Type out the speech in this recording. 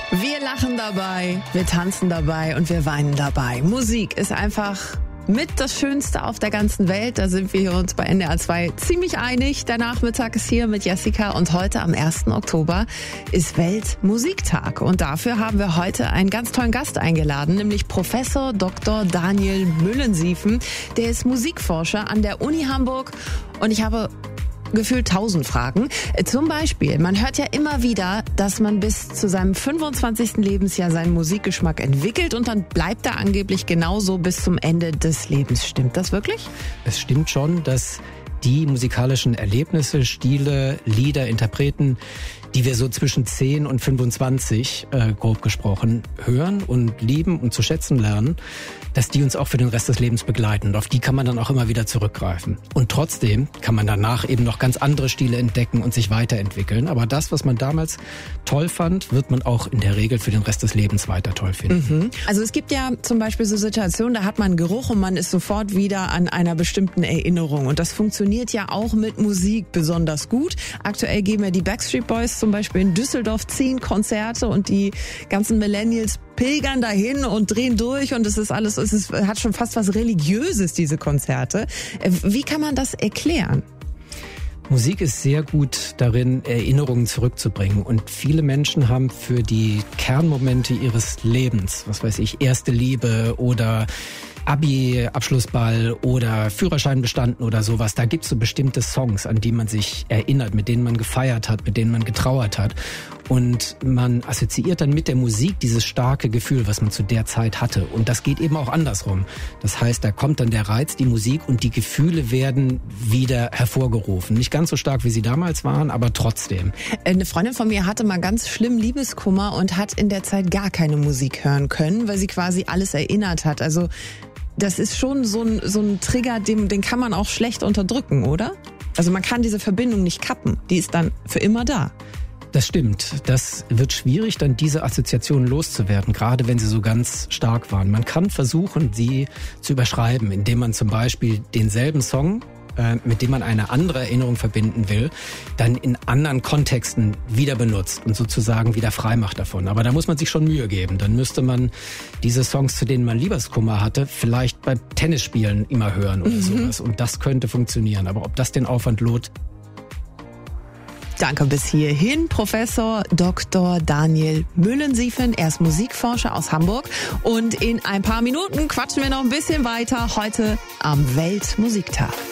Wir lachen dabei, wir tanzen dabei und wir weinen dabei. Musik ist einfach mit das Schönste auf der ganzen Welt. Da sind wir uns bei NDR 2 ziemlich einig. Der Nachmittag ist hier mit Jessica und heute am 1. Oktober ist Weltmusiktag. Und dafür haben wir heute einen ganz tollen Gast eingeladen, nämlich Professor Dr. Daniel Müllensiefen. Der ist Musikforscher an der Uni Hamburg und ich habe gefühlt 1000 Fragen. Zum Beispiel, man hört ja immer wieder, dass man bis zu seinem 25. Lebensjahr seinen Musikgeschmack entwickelt und dann bleibt er angeblich genauso bis zum Ende des Lebens. Stimmt das wirklich? Es stimmt schon, dass die musikalischen Erlebnisse, Stile, Lieder, Interpreten, die wir so zwischen 10 und 25, grob gesprochen, hören und lieben und zu schätzen lernen, dass die uns auch für den Rest des Lebens begleiten. Und auf die kann man dann auch immer wieder zurückgreifen. Und trotzdem kann man danach eben noch ganz andere Stile entdecken und sich weiterentwickeln. Aber das, was man damals toll fand, wird man auch in der Regel für den Rest des Lebens weiter toll finden. Also es gibt ja zum Beispiel so Situationen, da hat man einen Geruch und man ist sofort wieder an einer bestimmten Erinnerung. Und das funktioniert ja auch mit Musik besonders gut. Aktuell geben ja die Backstreet Boys zum Beispiel in Düsseldorf 10 Konzerte und die ganzen Millennials pilgern dahin und drehen durch und es ist alles, hat schon fast was Religiöses, diese Konzerte. Wie kann man das erklären? Musik ist sehr gut darin, Erinnerungen zurückzubringen. Und viele Menschen haben für die Kernmomente ihres Lebens, was weiß ich, erste Liebe oder Abi, Abschlussball oder Führerschein bestanden oder sowas, da gibt's so bestimmte Songs, an die man sich erinnert, mit denen man gefeiert hat, mit denen man getrauert hat. Und man assoziiert dann mit der Musik dieses starke Gefühl, was man zu der Zeit hatte. Und das geht eben auch andersrum. Das heißt, da kommt dann der Reiz, die Musik und die Gefühle werden wieder hervorgerufen. Nicht ganz so stark, wie sie damals waren, aber trotzdem. Eine Freundin von mir hatte mal ganz schlimm Liebeskummer und hat in der Zeit gar keine Musik hören können, weil sie quasi alles erinnert hat. Also das ist schon so ein Trigger, den kann man auch schlecht unterdrücken, oder? Also man kann diese Verbindung nicht kappen. Die ist dann für immer da. Das stimmt. Das wird schwierig, dann diese Assoziationen loszuwerden, gerade wenn sie so ganz stark waren. Man kann versuchen, sie zu überschreiben, indem man zum Beispiel denselben Song, mit dem man eine andere Erinnerung verbinden will, dann in anderen Kontexten wieder benutzt und sozusagen wieder frei macht davon. Aber da muss man sich schon Mühe geben. Dann müsste man diese Songs, zu denen man Liebeskummer hatte, vielleicht beim Tennisspielen immer hören oder sowas. Und das könnte funktionieren. Aber ob das den Aufwand lohnt? Danke bis hierhin, Professor Dr. Daniel Müllensiefen. Er ist Musikforscher aus Hamburg. Und in ein paar Minuten quatschen wir noch ein bisschen weiter heute am Weltmusiktag.